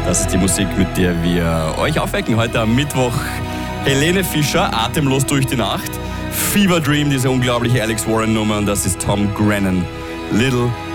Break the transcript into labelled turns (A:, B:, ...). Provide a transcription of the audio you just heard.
A: Das ist die Musik, mit der wir euch aufwecken. Heute am Mittwoch Helene Fischer, Atemlos durch die Nacht. Fever Dream, diese unglaubliche Alex Warren Nummer. Und das ist Tom Grennan, Little